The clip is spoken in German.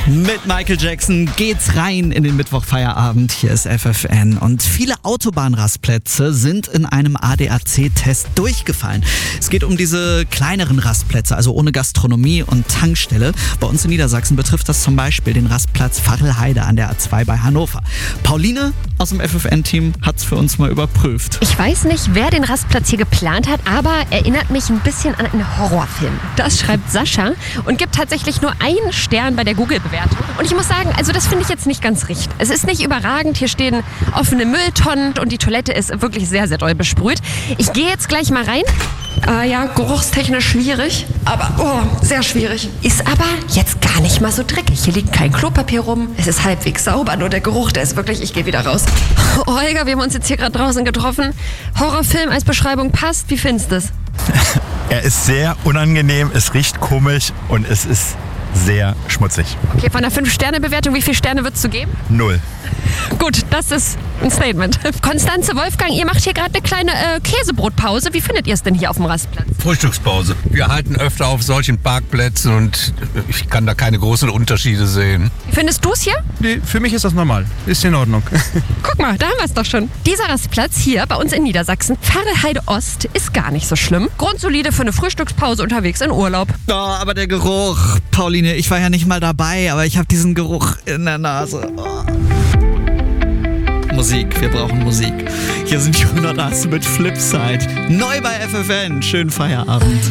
Mit Michael Jackson geht's rein in den Mittwochfeierabend. Hier ist FFN. Und viele Autobahnrastplätze sind in einem ADAC-Test durchgefallen. Es geht um diese kleineren Rastplätze, also ohne Gastronomie und Tankstelle. Bei uns in Niedersachsen betrifft das zum Beispiel den Rastplatz Fachelheide an der A2 bei Hannover. Pauline aus dem FFN-Team hat's für uns mal überprüft. Ich weiß nicht, wer den Rastplatz hier geplant hat, aber erinnert mich ein bisschen an einen Horrorfilm. Das schreibt Sascha und gibt tatsächlich nur einen Stern bei der Google-Bewertung. Und ich muss sagen, also das finde ich jetzt nicht ganz richtig. Es ist nicht überragend, hier stehen offene Mülltonnen und die Toilette ist wirklich sehr, sehr doll besprüht. Ich gehe jetzt gleich mal rein. Ja, geruchstechnisch schwierig, aber sehr schwierig. Ist aber jetzt gar nicht mal so dreckig. Hier liegt kein Klopapier rum. Es ist halbwegs sauber, nur der Geruch, der ist wirklich, ich gehe wieder raus. Olga, wir haben uns jetzt hier gerade draußen getroffen. Horrorfilm als Beschreibung passt. Wie findest du das? Er ist sehr unangenehm, es riecht komisch und es ist sehr schmutzig. Okay, von der 5-Sterne-Bewertung, wie viele Sterne würdest du geben? 0. Gut, das ist ein Statement. Konstanze, Wolfgang, ihr macht hier gerade eine kleine Käsebrotpause. Wie findet ihr es denn hier auf dem Rastplatz? Frühstückspause. Wir halten öfter auf solchen Parkplätzen und ich kann da keine großen Unterschiede sehen. Wie findest du es hier? Nee, für mich ist das normal. Ist in Ordnung. Guck mal, da haben wir es doch schon. Dieser Rastplatz hier bei uns in Niedersachsen, Fachelheide Ost, ist gar nicht so schlimm. Grundsolide für eine Frühstückspause unterwegs in Urlaub. Oh, aber der Geruch, Pauline, ich war ja nicht mal dabei, aber ich habe diesen Geruch in der Nase. Oh. Musik, wir brauchen Musik. Hier sind die 100 mit Flipside. Neu bei FFN. Schönen Feierabend.